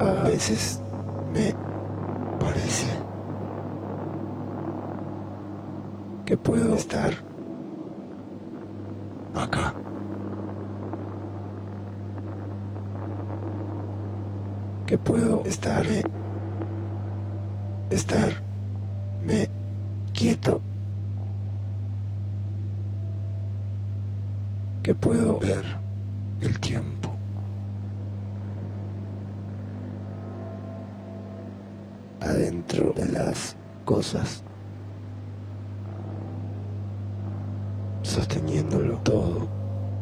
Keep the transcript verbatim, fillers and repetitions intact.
A veces me parece que puedo estar acá. Que puedo estar, eh, estarme quieto. Que puedo ver el tiempo. Adentro de las cosas, sosteniéndolo todo.